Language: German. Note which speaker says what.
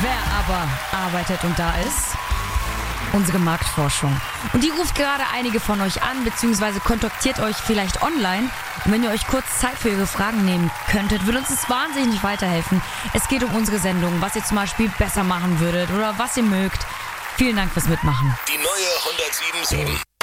Speaker 1: Wer aber arbeitet und da ist? Unsere Marktforschung. Und die ruft gerade einige von euch an, beziehungsweise kontaktiert euch vielleicht online. Und wenn ihr euch kurz Zeit für ihre Fragen nehmen könntet, würde uns das wahnsinnig weiterhelfen. Es geht um unsere Sendung, was ihr zum Beispiel besser machen würdet oder was ihr mögt. Vielen Dank fürs Mitmachen.
Speaker 2: Die neue 107.7